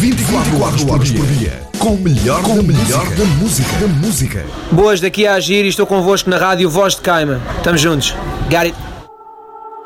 24 horas por dia. Com o melhor da música. Boas, daqui a Agir e estou convosco na rádio Voz de Caima. Estamos juntos. Got it.